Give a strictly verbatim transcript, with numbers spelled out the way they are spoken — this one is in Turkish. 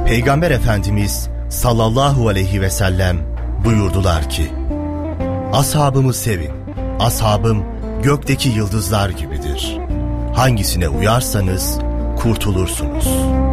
Peygamber Efendimiz sallallahu aleyhi ve sellem buyurdular ki, ashabımı sevin, ashabım gökteki yıldızlar gibidir. Hangisine uyarsanız kurtulursunuz.